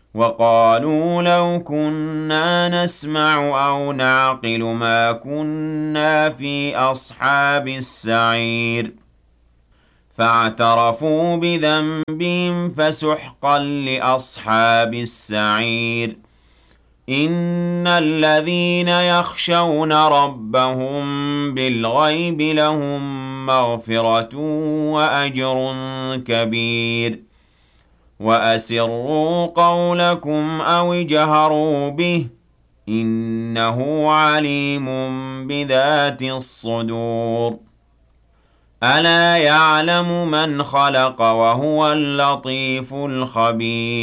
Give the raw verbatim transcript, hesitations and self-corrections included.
وَقَالُوا لَوْ كُنَّا نَسْمَعُ أَوْ نَعْقِلُ مَا كُنَّا فِي أَصْحَابِ السَّعِيرِ فَاعْتَرَفُوا بِذَنبِهِمْ فَسُحْقًا لِّأَصْحَابِ السَّعِيرِ إِنَّ الَّذِينَ يَخْشَوْنَ رَبَّهُم بِالْغَيْبِ لَهُم مَّغْفِرَةٌ وَأَجْرٌ كَبِيرٌ وَأَسِرُّوا قَوْلَكُمْ أَوِ اجْهَرُوا بِهِ ۖ إِنَّهُ عَلِيمٌ بِذَاتِ الصُّدُورِ أَلَا يَعْلَمُ مَنْ خَلَقَ وَهُوَ اللَّطِيفُ الْخَبِيرُ